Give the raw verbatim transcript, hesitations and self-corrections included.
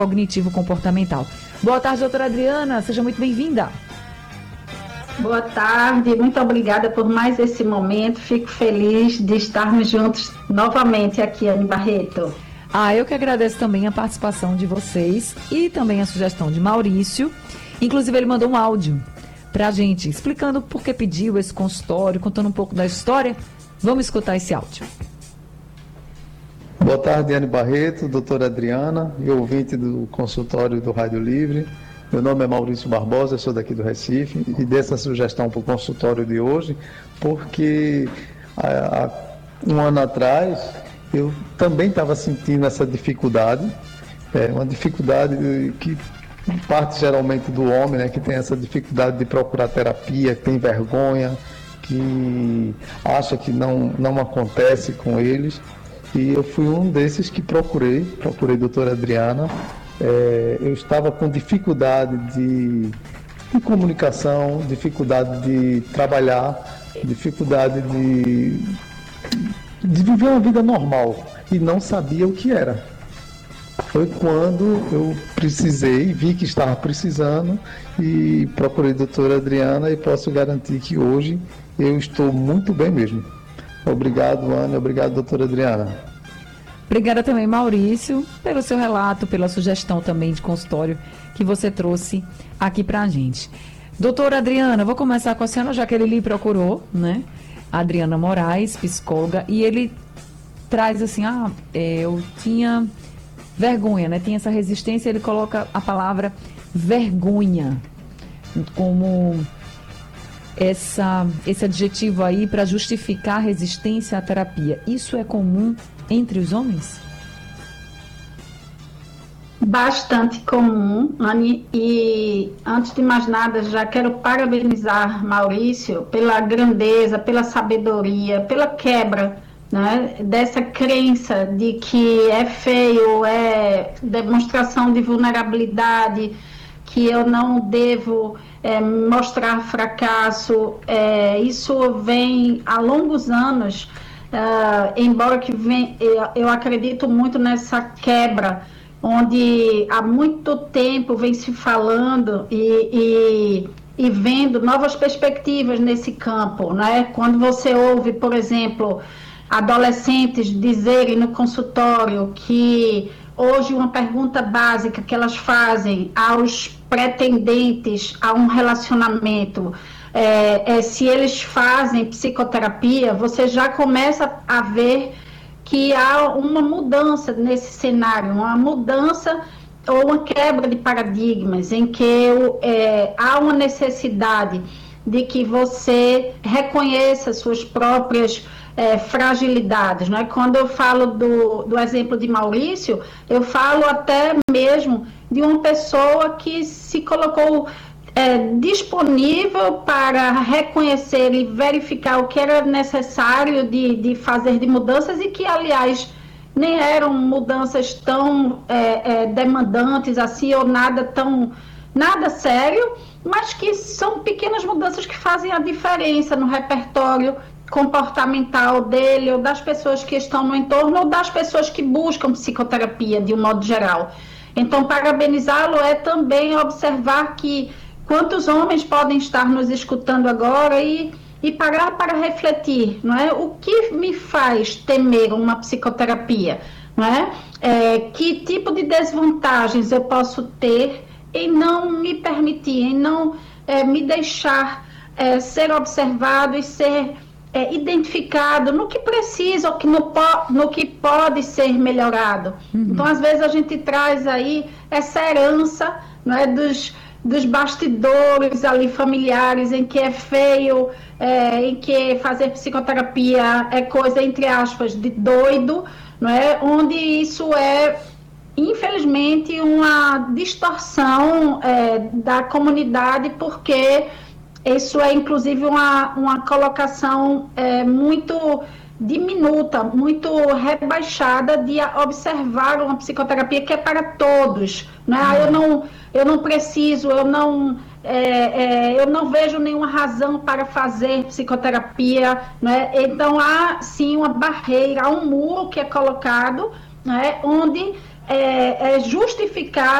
cognitivo-comportamental. Boa tarde, doutora Adriana, seja muito bem-vinda. Boa tarde, muito obrigada por mais esse momento, fico feliz de estarmos juntos novamente aqui, Anne Barreto. Ah, eu que agradeço também a participação de vocês e também a sugestão de Maurício. Inclusive, ele mandou um áudio pra gente, explicando por que pediu esse consultório, contando um pouco da história. Vamos escutar esse áudio. Boa tarde, Anne Barreto, doutora Adriana e ouvinte do consultório do Rádio Livre. Meu nome é Maurício Barbosa, eu sou daqui do Recife e dei essa sugestão para o consultório de hoje porque há, há um ano atrás eu também estava sentindo essa dificuldade, é, uma dificuldade que parte geralmente do homem, né, que tem essa dificuldade de procurar terapia, que tem vergonha, que acha que não, não acontece com eles. E eu fui um desses que procurei, procurei a doutora Adriana. É, eu estava com dificuldade de, de comunicação, dificuldade de trabalhar, dificuldade de, de viver uma vida normal e não sabia o que era. Foi quando eu precisei, vi que estava precisando e procurei a doutora Adriana e posso garantir que hoje eu estou muito bem mesmo. Obrigado, Ana. Obrigado, doutora Adriana. Obrigada também, Maurício, pelo seu relato, pela sugestão também de consultório que você trouxe aqui pra gente. Doutora Adriana, vou começar com a senhora, já que ele lhe procurou, né? Adriana Moraes, psicóloga, e ele traz assim, ah, é, eu tinha vergonha, né? Tem essa resistência, ele coloca a palavra vergonha como essa, esse adjetivo aí para justificar a resistência à terapia. Isso é comum entre os homens? Bastante comum, Anne, e antes de mais nada já quero parabenizar Maurício pela grandeza, pela sabedoria, pela quebra, né, dessa crença de que é feio, é demonstração de vulnerabilidade, que eu não devo é, mostrar fracasso. É, isso vem há longos anos, uh, embora que vem, eu, eu acredito muito nessa quebra, onde há muito tempo vem se falando e, e, e vendo novas perspectivas nesse campo, né? Quando você ouve, por exemplo, adolescentes dizerem no consultório que hoje uma pergunta básica que elas fazem aos pretendentes a um relacionamento é, é se eles fazem psicoterapia, você já começa a ver que há uma mudança nesse cenário, uma mudança ou uma quebra de paradigmas em que é, há uma necessidade de que você reconheça suas próprias É, fragilidades, não é? Quando eu falo do, do exemplo de Maurício, eu falo até mesmo de uma pessoa que se colocou é, disponível para reconhecer e verificar o que era necessário de, de fazer de mudanças e que, aliás, nem eram mudanças tão é, é, demandantes assim ou nada tão nada sério, mas que são pequenas mudanças que fazem a diferença no repertório comportamental dele, ou das pessoas que estão no entorno, ou das pessoas que buscam psicoterapia de um modo geral. Então, parabenizá-lo é também observar que quantos homens podem estar nos escutando agora e, e parar para refletir, não é? O que me faz temer uma psicoterapia, não é? É, que tipo de desvantagens eu posso ter em não me permitir, em não é, me deixar é, ser observado e ser É, identificado no que precisa ou que no, no que pode ser melhorado. Uhum. Então, às vezes, a gente traz aí essa herança, não é, dos, dos bastidores ali familiares, em que é feio, é, em que fazer psicoterapia é coisa, entre aspas, de doido, não é? Onde isso é, infelizmente, uma distorção é, da comunidade, porque isso é, inclusive, uma, uma colocação é, muito diminuta, muito rebaixada de observar uma psicoterapia que é para todos. Né? Ah, eu, não, eu não preciso, eu não, é, é, eu não vejo nenhuma razão para fazer psicoterapia. Né? Então, há, sim, uma barreira, há um muro que é colocado, né? Onde é, é justificado